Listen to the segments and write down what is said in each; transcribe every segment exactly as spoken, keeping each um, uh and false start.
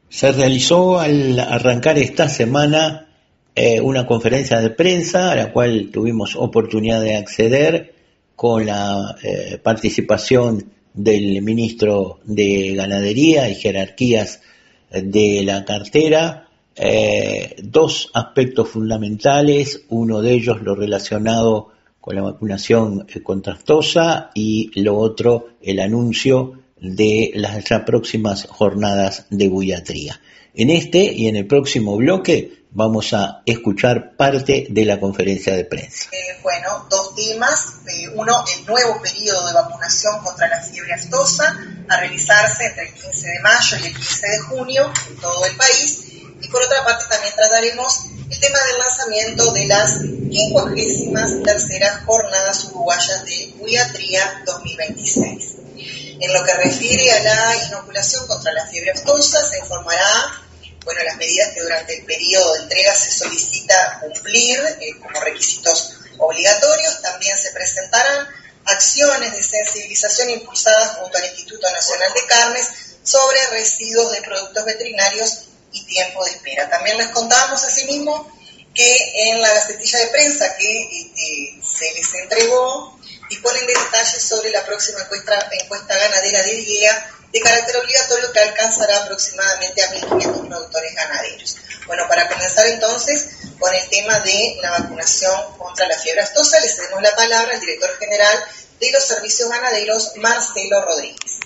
Se realizó al arrancar esta semana eh, una conferencia de prensa a la cual tuvimos oportunidad de acceder con la eh, participación del ministro de Ganadería y Jerarquías de la cartera. Eh, dos aspectos fundamentales, uno de ellos lo relacionado con la vacunación eh, contra aftosa y lo otro el anuncio de las ya próximas jornadas de buiatría. En este y en el próximo bloque vamos a escuchar parte de la conferencia de prensa. Eh, bueno, dos temas. Eh, uno, el nuevo periodo de vacunación contra la fiebre aftosa a realizarse entre el quince de mayo y el quince de junio en todo el país. Y por otra parte también trataremos el tema del lanzamiento de las quincuagésimas terceras jornadas uruguayas de buiatría dos mil veintiséis. En lo que refiere a la inoculación contra la fiebre aftosa, se informará, bueno, las medidas que durante el periodo de entrega se solicita cumplir eh, como requisitos obligatorios. También se presentarán acciones de sensibilización impulsadas junto al Instituto Nacional de Carnes sobre residuos de productos veterinarios y tiempo de espera. También les contamos asimismo que en la gacetilla de prensa que eh, se les entregó disponen de detalles sobre la próxima encuesta, encuesta ganadera de IGEA de carácter obligatorio que alcanzará aproximadamente a mil quinientos productores ganaderos. Bueno, para comenzar entonces con el tema de la vacunación contra la fiebre aftosa, le cedemos la palabra al director general de los servicios ganaderos, Marcelo Rodríguez.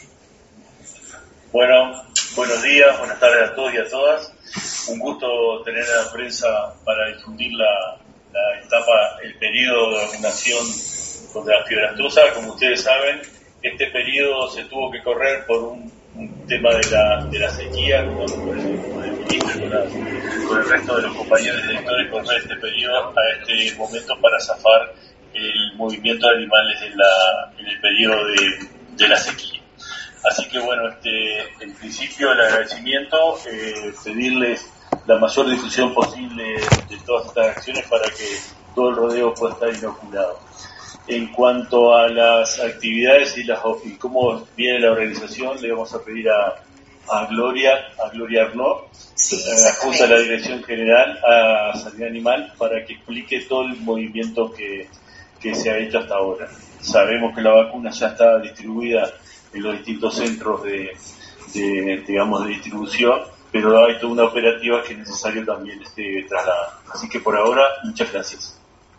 Bueno, buenos días, buenas tardes a todos y a todas. Un gusto tener a la prensa para difundir la, la etapa, el periodo de vacunación contra la fiebre aftosa. Como ustedes saben, este periodo se tuvo que correr por un, un tema de la, de la sequía, con, con, el, con el ministro y con, la, con el resto de los compañeros directores, correr este periodo a este momento para zafar el movimiento de animales en, la, en el periodo de, de la sequía. Así que bueno, este, en principio el agradecimiento, eh, pedirles la mayor difusión posible de todas estas acciones para que todo el rodeo pueda estar inoculado. En cuanto a las actividades y, las, y cómo viene la organización, le vamos a pedir a, a Gloria, a Gloria Arnaud, sí, a junto a la Dirección General a Sanidad Animal, para que explique todo el movimiento que, que se ha hecho hasta ahora. Sabemos que la vacuna ya está distribuida en los distintos centros de, de digamos, de distribución, pero hay toda una operativa que es necesario también este, trasladar. Así que por ahora, muchas gracias.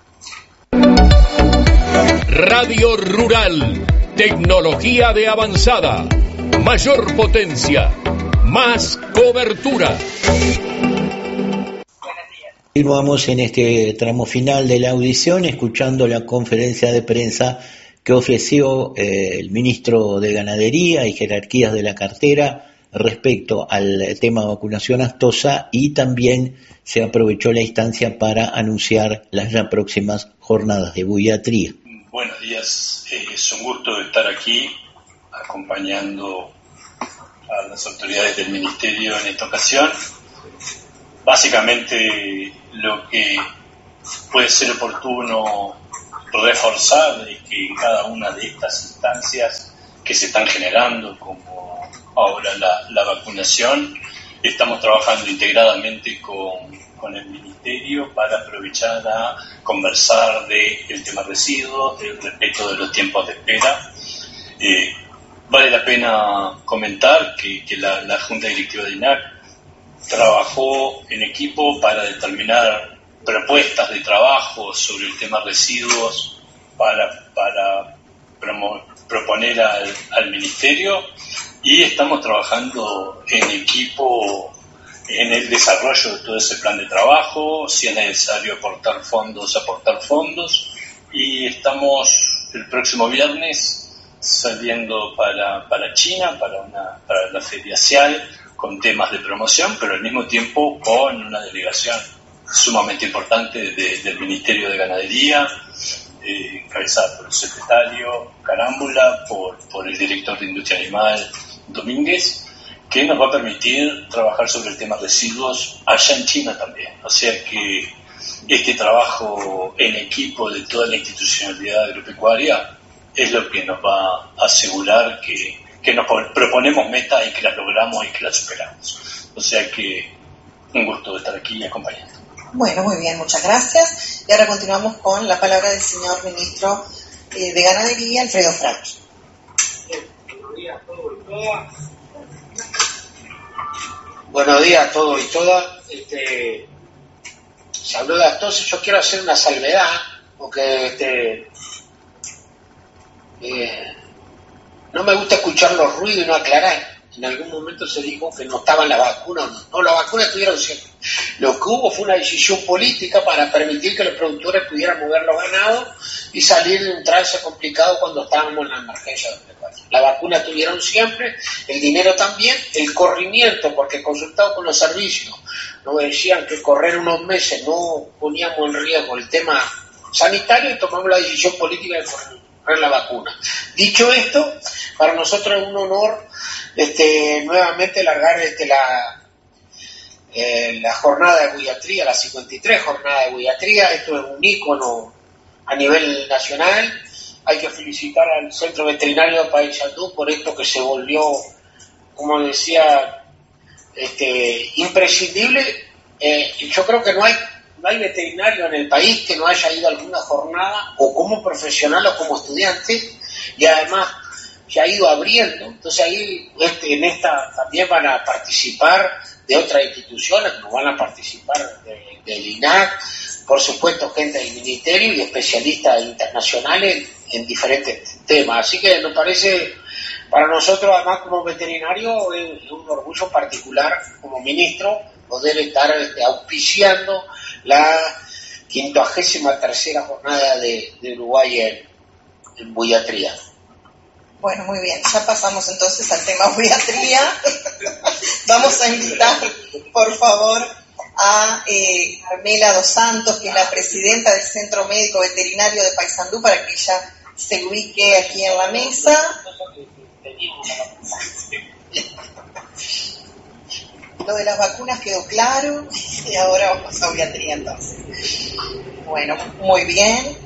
Radio Rural, tecnología de avanzada, mayor potencia, más cobertura. Continuamos en este tramo final de la audición escuchando la conferencia de prensa que ofreció eh, el ministro de Ganadería y Jerarquías de la cartera respecto al tema de vacunación aftosa, y también se aprovechó la instancia para anunciar las ya próximas jornadas de buiatría. Buenos días, eh, es un gusto estar aquí acompañando a las autoridades del Ministerio en esta ocasión. Básicamente lo que puede ser oportuno reforzar es que en cada una de estas instancias que se están generando, como ahora la, la vacunación, estamos trabajando integradamente con, con el Ministerio para aprovechar a conversar del tema residuos, del respeto de los tiempos de espera. Eh, vale la pena comentar que, que la, la Junta Directiva de I N A C trabajó en equipo para determinar propuestas de trabajo sobre el tema residuos para, para promo, proponer al, al Ministerio, y estamos trabajando en equipo en el desarrollo de todo ese plan de trabajo. Si es necesario aportar fondos, aportar fondos, y estamos el próximo viernes saliendo para, para China, para, una, para la Feria Cial, con temas de promoción, pero al mismo tiempo con una delegación sumamente importante de, del Ministerio de Ganadería, eh, encabezada por el secretario Carámbula, por, por el director de Industria Animal Domínguez, que nos va a permitir trabajar sobre el tema residuos allá en China también. O sea que este trabajo en equipo de toda la institucionalidad agropecuaria es lo que nos va a asegurar que, que nos proponemos metas y que las logramos y que las superamos. O sea que un gusto estar aquí y acompañando. Bueno, muy bien, muchas gracias. Y ahora continuamos con la palabra del señor ministro eh, de Ganadería, Alfredo Frati. Buenos días a todos y todas. Buenos días a todos y todas. Este, saludos a todos. Yo quiero hacer una salvedad, porque este, eh, no me gusta escuchar los ruidos y no aclarar. En algún momento se dijo que no estaban las vacunas. No, no las vacunas estuvieron siempre. Lo que hubo fue una decisión política para permitir que los productores pudieran mover los ganados y salir de un trance complicado cuando estábamos en la emergencia del pecuario. Las vacunas estuvieron siempre, el dinero también, el corrimiento, porque consultado con los servicios, nos decían que correr unos meses no poníamos en riesgo el tema sanitario y tomamos la decisión política de correr la vacuna. Dicho esto, para nosotros es un honor este, nuevamente largar este, la... Eh, la jornada de buiatría, la cincuenta y tres jornada de buiatría. Esto es un ícono a nivel nacional. Hay que felicitar al Centro Veterinario de Paysandú por esto que se volvió, como decía, este, imprescindible. Eh, yo creo que no hay, no hay veterinario en el país que no haya ido a alguna jornada, o como profesional o como estudiante, y además se ha ido abriendo. Entonces ahí este, en esta también van a participar de otras instituciones, como van a participar de, del I N A C, por supuesto gente del Ministerio y especialistas internacionales en diferentes temas. Así que nos parece, para nosotros además como veterinario, es un orgullo particular como ministro poder estar este, auspiciando la quincuagésima tercera jornada de, de Uruguay en, en buiatría. Bueno, muy bien, ya pasamos entonces al tema buiatría. Vamos a invitar, por favor, a eh, Carmela Dos Santos, que es la presidenta del Centro Médico Veterinario de Paysandú, para que ella se ubique aquí en la mesa. Lo de las vacunas quedó claro y ahora vamos a buiatría entonces. Bueno, muy bien.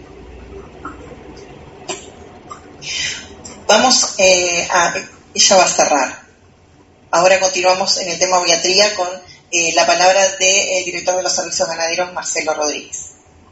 Vamos eh, a... Ella va a cerrar. Ahora continuamos en el tema buiatría con eh, la palabra del director de los servicios ganaderos, Marcelo Rodríguez.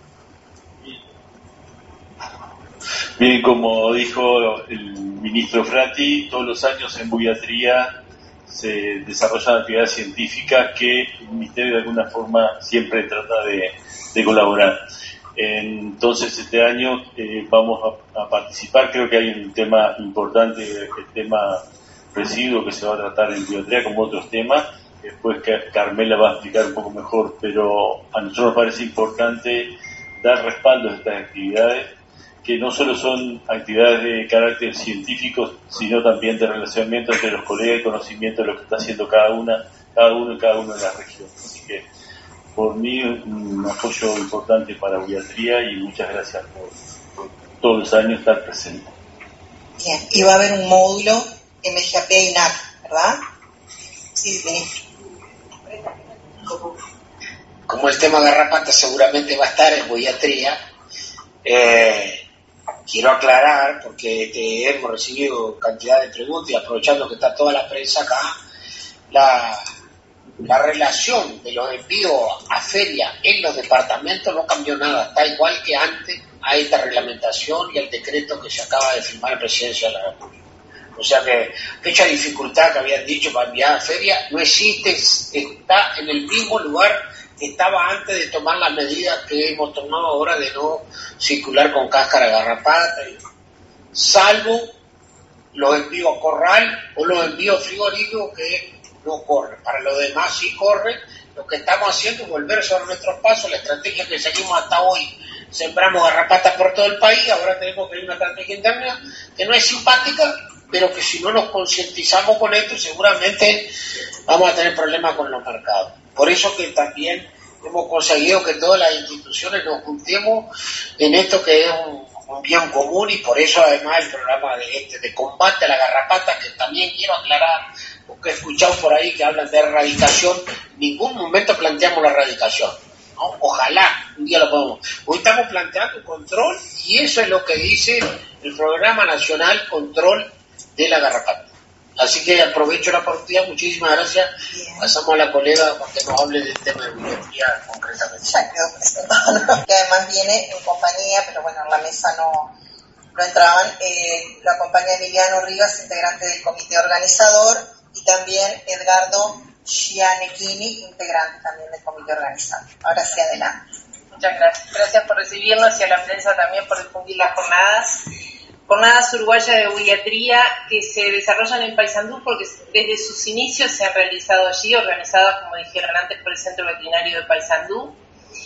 Bien, como dijo el ministro Frati, todos los años en buiatría se desarrollan actividades científicas que el Ministerio de alguna forma siempre trata de, de colaborar. Entonces este año eh, vamos a, a participar. Creo que hay un tema importante, el tema residuo, que se va a tratar en buiatría como otros temas. Después Carmela va a explicar un poco mejor, pero a nosotros nos parece importante dar respaldo a estas actividades, que no solo son actividades de carácter científico, sino también de relacionamiento entre los colegas y conocimiento de lo que está haciendo cada una, cada uno y cada uno de las regiones. Así que por mí un apoyo importante para buiatría y muchas gracias por, por todos los años estar presente. Bien, y va a haber un módulo M G A P I N A C, ¿verdad? Sí, bien. Como el tema garrapata seguramente va a estar en buiatría, eh, quiero aclarar, porque te hemos recibido cantidad de preguntas y aprovechando que está toda la prensa acá, la... La relación de los envíos a feria en los departamentos no cambió nada, está igual que antes a esta reglamentación y al decreto que se acaba de firmar en Presidencia de la República. O sea que mucha dificultad que habían dicho para enviar a feria no existe, está en el mismo lugar que estaba antes de tomar las medidas que hemos tomado ahora de no circular con cáscara de garrapata, salvo los envíos a corral o los envíos frigoríficos que no corre. Para lo demás sí corre. Lo que estamos haciendo es volver sobre nuestros pasos, la estrategia que seguimos hasta hoy. Sembramos garrapatas por todo el país, ahora tenemos que ir a una estrategia interna que no es simpática, pero que si no nos concientizamos con esto seguramente vamos a tener problemas con los mercados. Por eso que también hemos conseguido que todas las instituciones nos juntemos en esto que es un, un bien común, y por eso además el programa de este de combate a la garrapata, que también quiero aclarar, porque he escuchado por ahí que hablan de erradicación. En ningún momento planteamos la erradicación, ¿no? Ojalá un día lo podamos. Hoy estamos planteando control, y eso es lo que dice el Programa Nacional Control de la Garrapata. Así que aprovecho la oportunidad, muchísimas gracias. Bien. Pasamos a la colega para que nos hable del tema de biología concretamente. Ya quedó presentado, que además viene en compañía, pero bueno, en la mesa no, no entraban, eh, lo acompaña Emiliano Rivas, integrante del comité organizador, y también Edgardo Gianecchini, integrante también del comité organizador. Ahora sí, adelante. Muchas gracias. Gracias por recibirnos y a la prensa también por difundir las jornadas. Jornadas uruguayas de Huiatría que se desarrollan en Paysandú porque desde sus inicios se han realizado allí, organizadas, como dijeron antes, por el Centro Veterinario de Paysandú.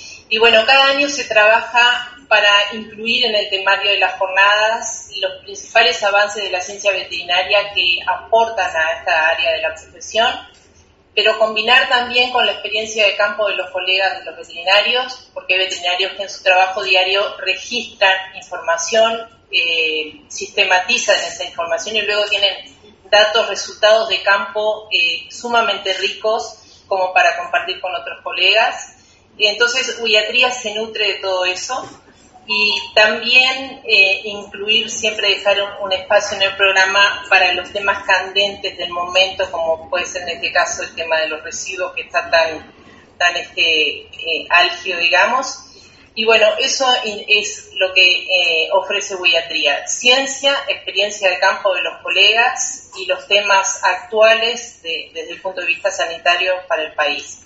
Y bueno, cada año se trabaja para incluir en el temario de las jornadas los principales avances de la ciencia veterinaria que aportan a esta área de la profesión, pero combinar también con la experiencia de campo de los colegas de los veterinarios, porque hay veterinarios que en su trabajo diario registran información, eh, sistematizan esa información y luego tienen datos, resultados de campo eh, sumamente ricos como para compartir con otros colegas. Y entonces Huiatría se nutre de todo eso y también eh, incluir, siempre dejar un, un espacio en el programa para los temas candentes del momento, como puede ser en este caso el tema de los residuos que está tan, tan este, eh, álgido, digamos. Y bueno, eso es lo que eh, ofrece Huiatría: ciencia, experiencia de campo de los colegas y los temas actuales de, desde el punto de vista sanitario para el país.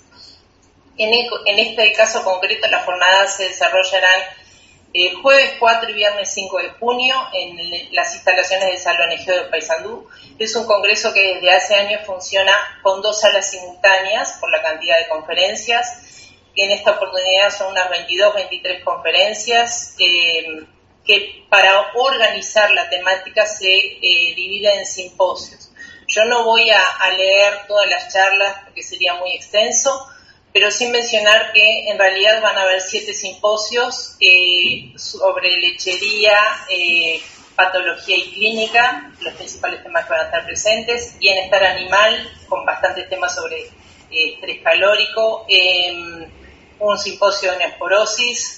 En, el, en este caso concreto, las jornadas se desarrollarán eh, jueves cuatro y viernes cinco de junio en las instalaciones del Salón Egeo de Paysandú. Es un congreso que desde hace años funciona con dos salas simultáneas por la cantidad de conferencias. En esta oportunidad son unas veintidós, veintitrés conferencias eh, que para organizar la temática se eh, divide en simposios. Yo no voy a, a leer todas las charlas porque sería muy extenso, pero sin mencionar que en realidad van a haber siete simposios eh, sobre lechería, eh, patología y clínica, los principales temas que van a estar presentes, bienestar animal, con bastantes temas sobre eh, estrés calórico, eh, un simposio de neosporosis,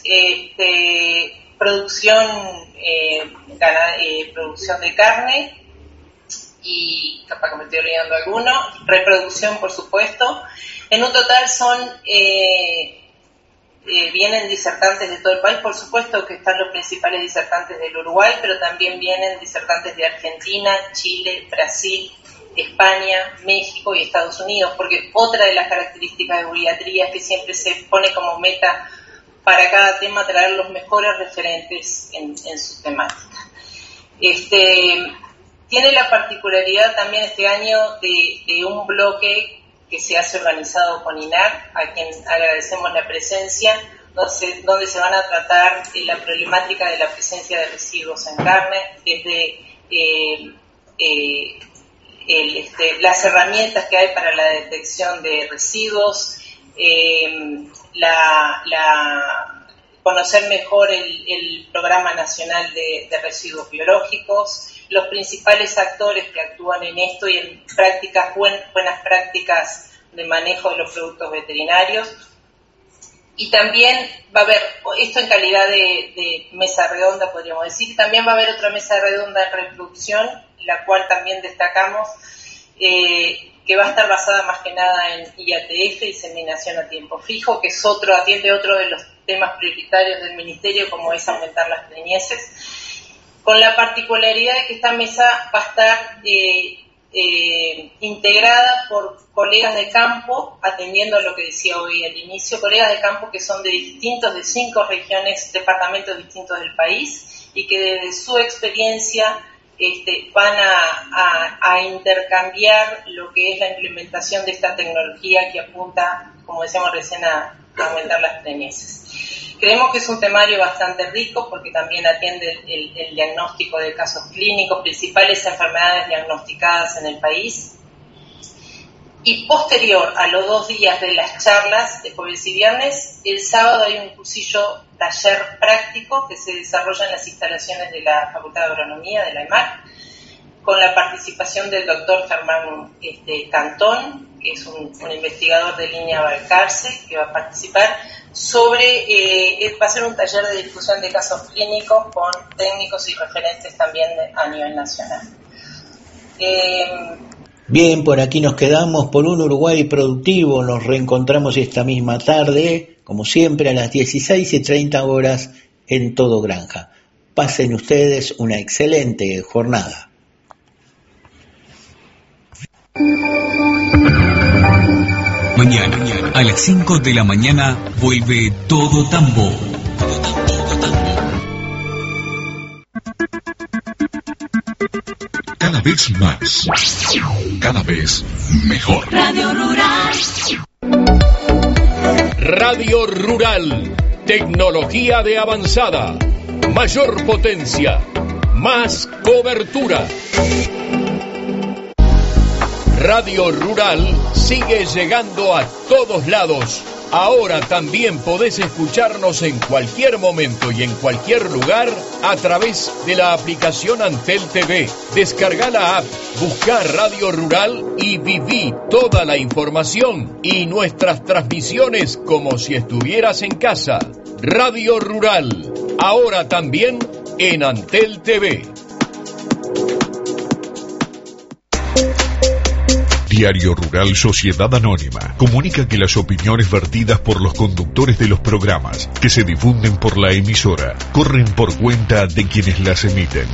este, producción, eh, gana, eh, producción de carne, y capaz que me estoy olvidando alguno, reproducción, por supuesto. En un total son, eh, eh, vienen disertantes de todo el país, por supuesto que están los principales disertantes del Uruguay, pero también vienen disertantes de Argentina, Chile, Brasil, España, México y Estados Unidos, porque otra de las características de Huiatría es que siempre se pone como meta para cada tema traer los mejores referentes en, en su temática. Este, tiene la particularidad también este año de, de un bloque que se hace organizado con I N A C, a quien agradecemos la presencia, donde se, donde se van a tratar eh, la problemática de la presencia de residuos en carne, desde eh, eh, el, este, las herramientas que hay para la detección de residuos, eh, la, la, conocer mejor el, el Programa Nacional de, de Residuos Biológicos, los principales actores que actúan en esto y en prácticas buen, buenas prácticas de manejo de los productos veterinarios. Y también va a haber, esto en calidad de, de mesa redonda podríamos decir, también va a haber otra mesa redonda de reproducción, la cual también destacamos, eh, que va a estar basada más que nada en I A T F, inseminación a tiempo fijo, que es otro, atiende otro de los temas prioritarios del Ministerio, como es aumentar las preñeces, con la particularidad de que esta mesa va a estar eh, eh, integrada por colegas de campo, atendiendo a lo que decía hoy al inicio, colegas de campo que son de distintos, de cinco regiones, departamentos distintos del país, y que desde su experiencia este, van a, a, a intercambiar lo que es la implementación de esta tecnología que apunta, como decíamos recién, a, a aumentar las preñeces. Creemos que es un temario bastante rico porque también atiende el, el, el diagnóstico de casos clínicos, principales enfermedades diagnosticadas en el país. Y posterior a los dos días de las charlas, de jueves y viernes, el sábado hay un cursillo taller práctico que se desarrolla en las instalaciones de la Facultad de Agronomía de la E M A C, con la participación del doctor Germán este, Cantón, que es un, un investigador de línea Balcarce, que va a participar sobre, eh, va a ser un taller de discusión de casos clínicos con técnicos y referentes también de, a nivel nacional. Eh, Bien, por aquí nos quedamos por un Uruguay productivo. Nos reencontramos esta misma tarde, como siempre, a las dieciséis y treinta horas en Todo Granja. Pasen ustedes una excelente jornada. Mañana, a las cinco de la mañana, vuelve Todo Tambo. Cada vez más, cada vez mejor. Radio Rural. Radio Rural. Tecnología de avanzada. Mayor potencia. Más cobertura. Radio Rural sigue llegando a todos lados. Ahora también podés escucharnos en cualquier momento y en cualquier lugar a través de la aplicación Antel T V. Descarga la app, busca Radio Rural y viví toda la información y nuestras transmisiones como si estuvieras en casa. Radio Rural, ahora también en Antel T V. Diario Rural Sociedad Anónima comunica que las opiniones vertidas por los conductores de los programas que se difunden por la emisora corren por cuenta de quienes las emiten.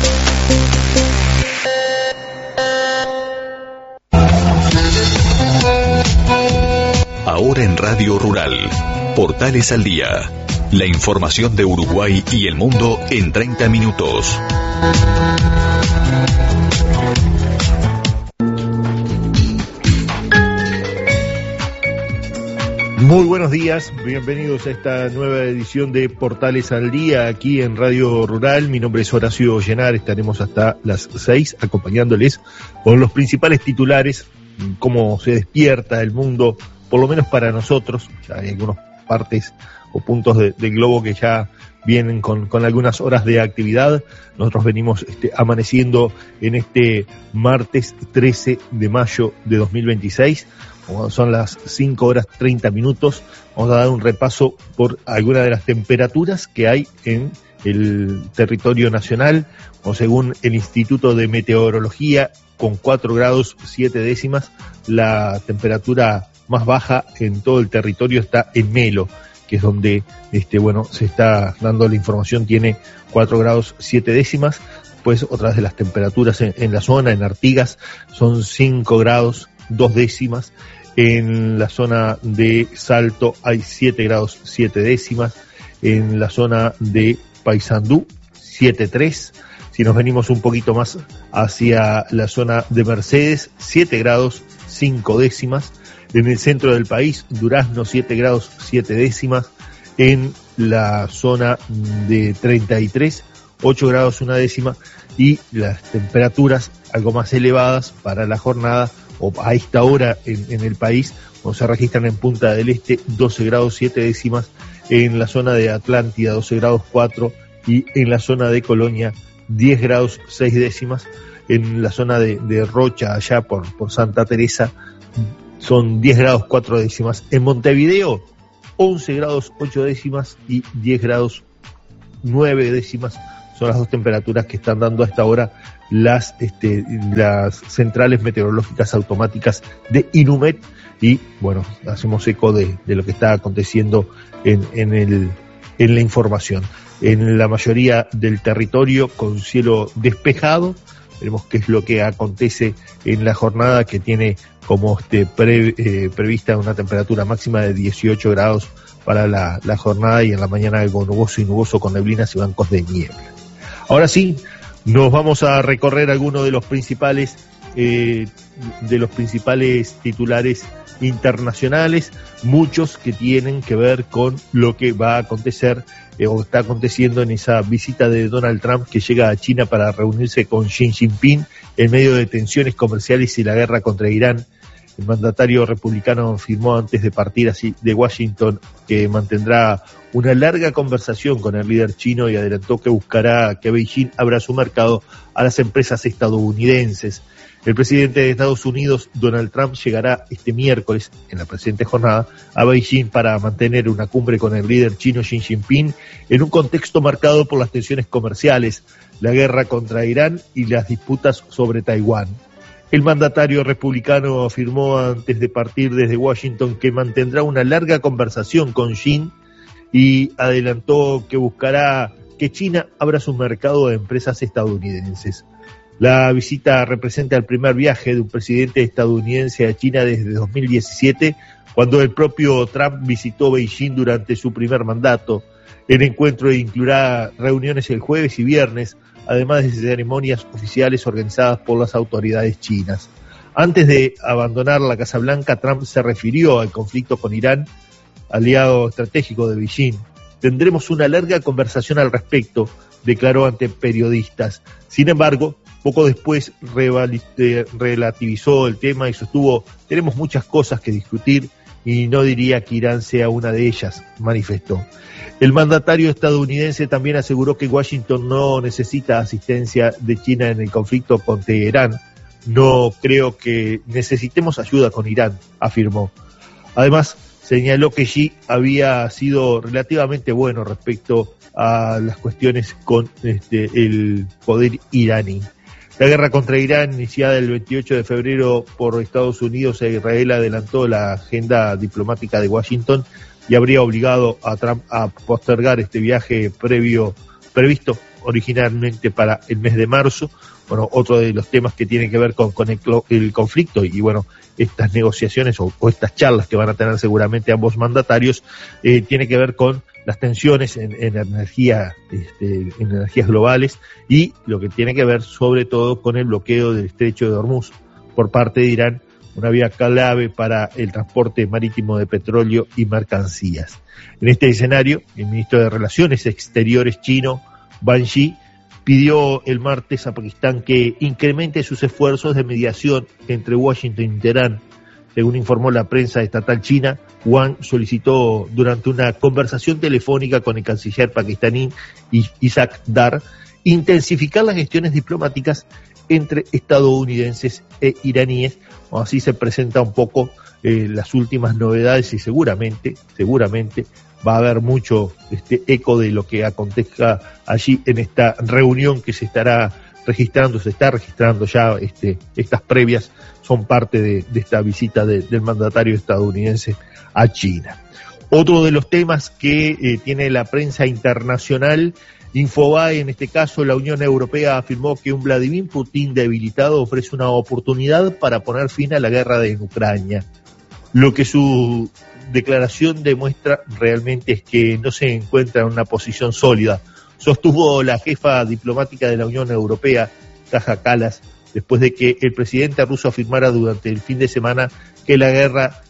Ahora en Radio Rural, Portales al Día. La información de Uruguay y el mundo en treinta minutos. Muy buenos días, bienvenidos a esta nueva edición de Portales al Día aquí en Radio Rural. Mi nombre es Horacio Llenar, estaremos hasta las seis acompañándoles con los principales titulares, cómo se despierta el mundo, por lo menos para nosotros. Ya hay algunas partes o puntos de, del globo que ya vienen con, con algunas horas de actividad. Nosotros venimos este, amaneciendo en este martes trece de mayo de dos mil veintiséis. Son las cinco horas treinta minutos. Vamos a dar un repaso por algunas de las temperaturas que hay en el territorio nacional, o según el Instituto de Meteorología, con cuatro grados siete décimas, la temperatura más baja en todo el territorio está en Melo, que es donde este bueno se está dando la información, tiene cuatro grados siete décimas. Pues otras de las temperaturas en, en la zona, en Artigas, son cinco grados dos décimas. En la zona de Salto hay siete grados siete décimas. En la zona de Paysandú, siete coma tres. Si nos venimos un poquito más hacia la zona de Mercedes, siete grados cinco décimas. En el centro del país, Durazno, siete grados siete décimas. En la zona de treinta y tres, ocho grados una décima. Y las temperaturas algo más elevadas para la jornada, o a esta hora en, en el país, como se registran en Punta del Este, doce grados siete décimas, en la zona de Atlántida, doce grados cuatro, y en la zona de Colonia, diez grados seis décimas, en la zona de, de Rocha, allá por, por Santa Teresa, son diez grados cuatro décimas, en Montevideo, once grados ocho décimas y diez grados nueve décimas, son las dos temperaturas que están dando a esta hora las este, las centrales meteorológicas automáticas de Inumet. Y bueno, hacemos eco de, de lo que está aconteciendo en, en, el, en la información. En la mayoría del territorio con cielo despejado, veremos qué es lo que acontece en la jornada, que tiene como este pre, eh, prevista una temperatura máxima de dieciocho grados para la, la jornada, y en la mañana algo nuboso y nuboso con neblinas y bancos de niebla. Ahora sí, nos vamos a recorrer algunos de los principales eh, de los principales titulares internacionales, muchos que tienen que ver con lo que va a acontecer eh, o está aconteciendo en esa visita de Donald Trump, que llega a China para reunirse con Xi Jinping en medio de tensiones comerciales y la guerra contra Irán. El mandatario republicano afirmó antes de partir así de Washington que mantendrá una larga conversación con el líder chino, y adelantó que buscará que Beijing abra su mercado a las empresas estadounidenses. El presidente de Estados Unidos, Donald Trump, llegará este miércoles, en la presente jornada, a Beijing para mantener una cumbre con el líder chino Xi Jinping en un contexto marcado por las tensiones comerciales, la guerra contra Irán y las disputas sobre Taiwán. El mandatario republicano afirmó antes de partir desde Washington que mantendrá una larga conversación con Xi y adelantó que buscará que China abra su mercado de empresas estadounidenses. La visita representa el primer viaje de un presidente estadounidense a China desde dos mil diecisiete, cuando el propio Trump visitó Beijing durante su primer mandato. El encuentro incluirá reuniones el jueves y viernes, además de ceremonias oficiales organizadas por las autoridades chinas. Antes de abandonar la Casa Blanca, Trump se refirió al conflicto con Irán, aliado estratégico de Beijing. Tendremos una larga conversación al respecto, declaró ante periodistas. Sin embargo, poco después relativizó el tema y sostuvo: tenemos muchas cosas que discutir y no diría que Irán sea una de ellas, manifestó. El mandatario estadounidense también aseguró que Washington no necesita asistencia de China en el conflicto con Teherán. No creo que necesitemos ayuda con Irán, afirmó. Además, señaló que Xi había sido relativamente bueno respecto a las cuestiones con este, el poder iraní. La guerra contra Irán, iniciada el veintiocho de febrero por Estados Unidos e Israel, adelantó la agenda diplomática de Washington y habría obligado a Trump a postergar este viaje previo previsto originalmente para el mes de marzo. Bueno, otro de los temas que tiene que ver con, con el, el conflicto y bueno, estas negociaciones o, o estas charlas que van a tener seguramente ambos mandatarios, eh, tiene que ver con las tensiones en, en energía, este, en energías globales y lo que tiene que ver sobre todo con el bloqueo del estrecho de Hormuz por parte de Irán, una vía clave para el transporte marítimo de petróleo y mercancías. En este escenario, el ministro de Relaciones Exteriores chino, Wang Yi, pidió el martes a Pakistán que incremente sus esfuerzos de mediación entre Washington y Teherán. Según informó la prensa estatal china, Wang solicitó durante una conversación telefónica con el canciller pakistaní Isaac Dar intensificar las gestiones diplomáticas entre estadounidenses e iraníes. Así se presenta un poco eh, las últimas novedades y seguramente, seguramente va a haber mucho este eco de lo que acontezca allí en esta reunión que se estará registrando, se está registrando ya, este, estas previas son parte de, de esta visita de, del mandatario estadounidense a China. Otro de los temas que eh, tiene la prensa internacional, Infobae, en este caso la Unión Europea afirmó que un Vladimir Putin debilitado ofrece una oportunidad para poner fin a la guerra en Ucrania. Lo que su declaración demuestra realmente es que no se encuentra en una posición sólida, sostuvo la jefa diplomática de la Unión Europea, Kaja Kallas, después de que el presidente ruso afirmara durante el fin de semana que la guerra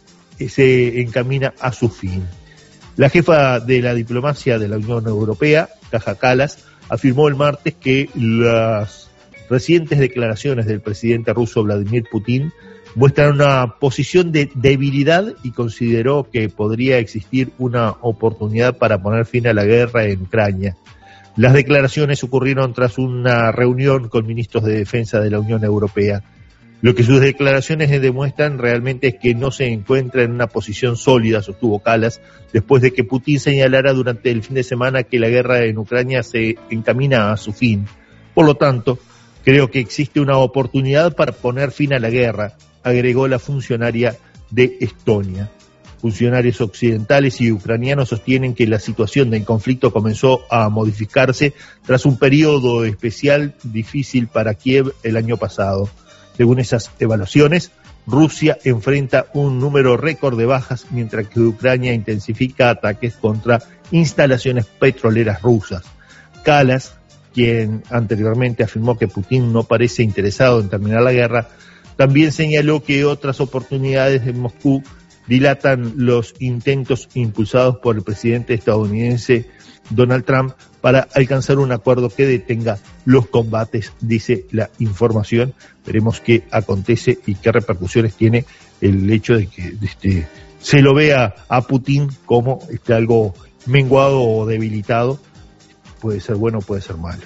se encamina a su fin. La jefa de la diplomacia de la Unión Europea, Kaja Kallas, afirmó el martes que las recientes declaraciones del presidente ruso Vladimir Putin muestran una posición de debilidad y consideró que podría existir una oportunidad para poner fin a la guerra en Ucrania. Las declaraciones ocurrieron tras una reunión con ministros de defensa de la Unión Europea. Lo que sus declaraciones demuestran realmente es que no se encuentra en una posición sólida, sostuvo Kallas, después de que Putin señalara durante el fin de semana que la guerra en Ucrania se encamina a su fin. Por lo tanto, creo que existe una oportunidad para poner fin a la guerra, agregó la funcionaria de Estonia. Funcionarios occidentales y ucranianos sostienen que la situación del conflicto comenzó a modificarse tras un periodo especial difícil para Kiev el año pasado. Según esas evaluaciones, Rusia enfrenta un número récord de bajas, mientras que Ucrania intensifica ataques contra instalaciones petroleras rusas. Kallas, quien anteriormente afirmó que Putin no parece interesado en terminar la guerra, también señaló que otras oportunidades de Moscú dilatan los intentos impulsados por el presidente estadounidense Donald Trump para alcanzar un acuerdo que detenga los combates, dice la información. Veremos qué acontece y qué repercusiones tiene el hecho de que este, se lo vea a Putin como este, algo menguado o debilitado. Puede ser bueno, puede ser malo.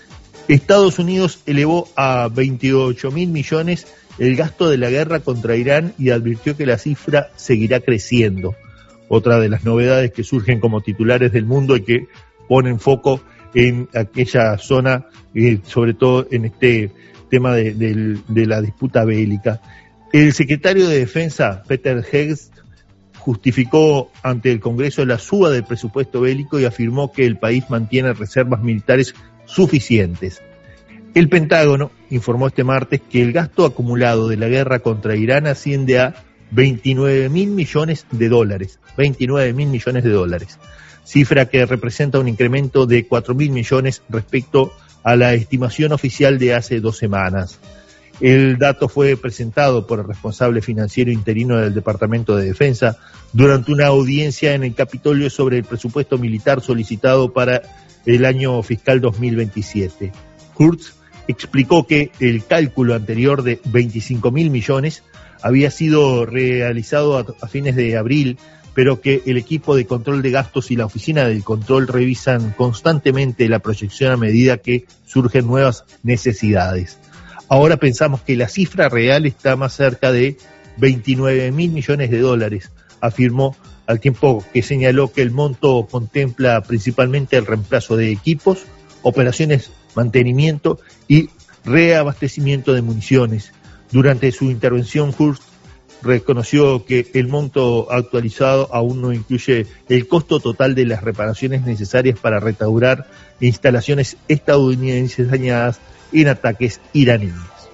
Estados Unidos elevó a veintiocho mil millones el gasto de la guerra contra Irán y advirtió que la cifra seguirá creciendo. Otra de las novedades que surgen como titulares del mundo y que ponen foco en aquella zona, eh, sobre todo en este tema de, de, de la disputa bélica. El secretario de Defensa, Peter Hegst, justificó ante el Congreso la suba del presupuesto bélico y afirmó que el país mantiene reservas militares suficientes. El Pentágono informó este martes que el gasto acumulado de la guerra contra Irán asciende a veintinueve mil millones de dólares, veintinueve mil millones de dólares, cifra que representa un incremento de cuatro mil millones respecto a la estimación oficial de hace dos semanas. El dato fue presentado por el responsable financiero interino del Departamento de Defensa durante una audiencia en el Capitolio sobre el presupuesto militar solicitado para el año fiscal dos mil veintisiete. Kurtz explicó que el cálculo anterior de veinticinco mil millones había sido realizado a, a fines de abril, pero que el equipo de control de gastos y la oficina del control revisan constantemente la proyección a medida que surgen nuevas necesidades. Ahora pensamos que la cifra real está más cerca de veintinueve mil millones de dólares, afirmó, al tiempo que señaló que el monto contempla principalmente el reemplazo de equipos, operaciones, mantenimiento y reabastecimiento de municiones. Durante su intervención, Hurst reconoció que el monto actualizado aún no incluye el costo total de las reparaciones necesarias para restaurar instalaciones estadounidenses dañadas en ataques iraníes.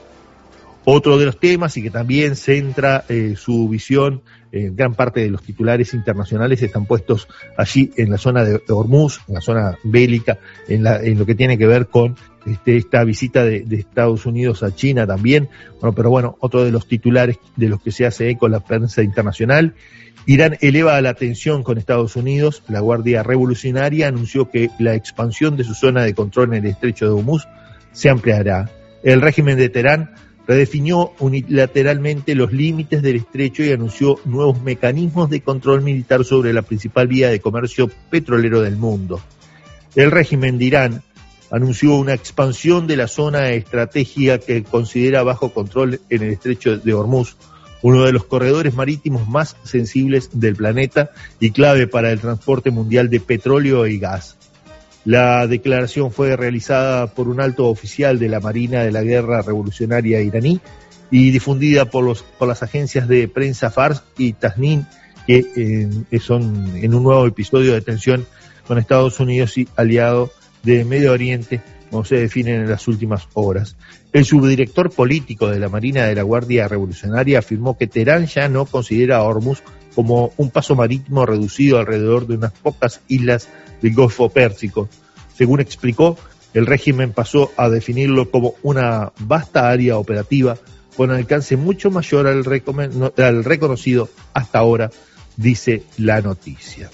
Otro de los temas, y que también centra eh, su visión, eh, gran parte de los titulares internacionales están puestos allí en la zona de Hormuz, en la zona bélica, en, la, en lo que tiene que ver con este, esta visita de, de Estados Unidos a China también. Bueno, pero bueno, otro de los titulares de los que se hace eco la prensa internacional: Irán eleva la tensión con Estados Unidos. La Guardia Revolucionaria anunció que la expansión de su zona de control en el estrecho de Hormuz se ampliará. El régimen de Teherán redefinió unilateralmente los límites del estrecho y anunció nuevos mecanismos de control militar sobre la principal vía de comercio petrolero del mundo. El régimen de Irán anunció una expansión de la zona estratégica que considera bajo control en el estrecho de Hormuz, uno de los corredores marítimos más sensibles del planeta y clave para el transporte mundial de petróleo y gas. La declaración fue realizada por un alto oficial de la Marina de la Guerra Revolucionaria iraní y difundida por, los, por las agencias de prensa Fars y Tasnim, que eh, son en un nuevo episodio de tensión con Estados Unidos y aliado de Medio Oriente, como se definen en las últimas horas. El subdirector político de la Marina de la Guardia Revolucionaria afirmó que Teherán ya no considera a Hormuz como un paso marítimo reducido alrededor de unas pocas islas del Golfo Pérsico. Según explicó, el régimen pasó a definirlo como una vasta área operativa con alcance mucho mayor al, recom- al reconocido hasta ahora, dice la noticia.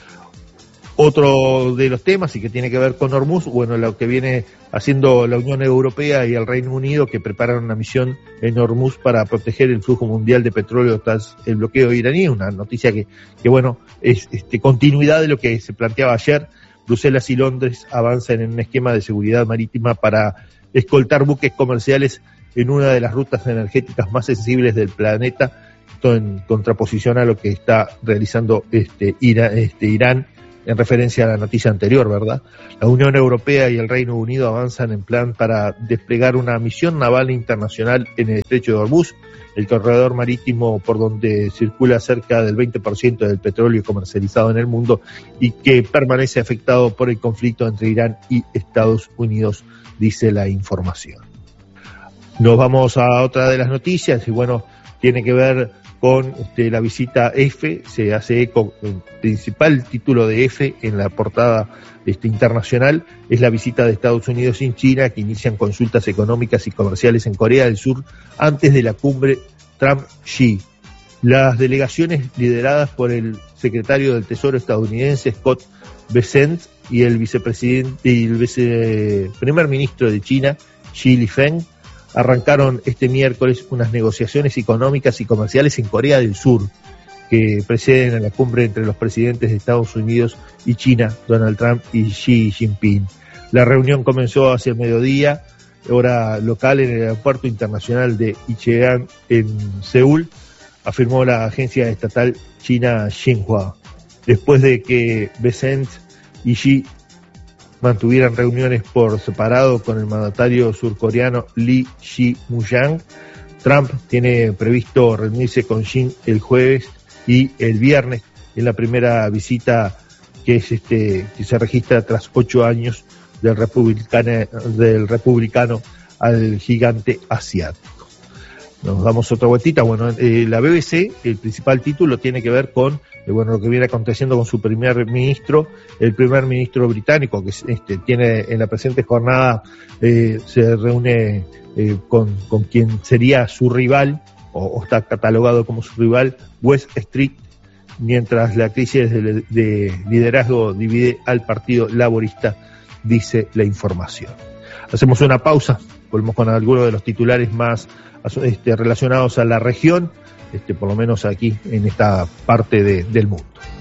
Otro de los temas, y que tiene que ver con Hormuz, bueno, lo que viene haciendo la Unión Europea y el Reino Unido, que preparan una misión en Hormuz para proteger el flujo mundial de petróleo tras el bloqueo iraní, una noticia que, que bueno, es este, continuidad de lo que se planteaba ayer. Bruselas y Londres avanzan en un esquema de seguridad marítima para escoltar buques comerciales en una de las rutas energéticas más sensibles del planeta, esto en contraposición a lo que está realizando este, Ira, este Irán, en referencia a la noticia anterior, ¿verdad? La Unión Europea y el Reino Unido avanzan en plan para desplegar una misión naval internacional en el estrecho de Hormuz, el corredor marítimo por donde circula cerca del veinte por ciento del petróleo comercializado en el mundo y que permanece afectado por el conflicto entre Irán y Estados Unidos, dice la información. Nos vamos a otra de las noticias y bueno, tiene que ver con este, la visita F, se hace eco, el principal título de F en la portada este, internacional es la visita de Estados Unidos y China, que inician consultas económicas y comerciales en Corea del Sur antes de la cumbre Trump-Xi. Las delegaciones lideradas por el secretario del Tesoro estadounidense Scott Bessent y el vicepresidente y el vice, primer ministro de China, Xi Jinping, arrancaron este miércoles unas negociaciones económicas y comerciales en Corea del Sur que preceden a la cumbre entre los presidentes de Estados Unidos y China, Donald Trump y Xi Jinping. La reunión comenzó hacia el mediodía, hora local, en el aeropuerto internacional de Incheon en Seúl, afirmó la agencia estatal china Xinhua. Después de que Bessent y Xi mantuvieran reuniones por separado con el mandatario surcoreano Lee Jae-myung. Trump tiene previsto reunirse con Shin el jueves y el viernes en la primera visita que es este que se registra tras ocho años del republicano, del republicano al gigante asiático. Nos damos otra vueltita. Bueno, eh, la B B C, el principal título tiene que ver con eh, bueno, lo que viene aconteciendo con su primer ministro, el primer ministro británico, que este, tiene en la presente jornada, eh, se reúne eh, con, con quien sería su rival, o, o está catalogado como su rival, West Street, mientras la crisis de, de liderazgo divide al Partido Laborista, dice la información. Hacemos una pausa, volvemos con algunos de los titulares más este, relacionados a la región, este, por lo menos aquí en esta parte de, del mundo.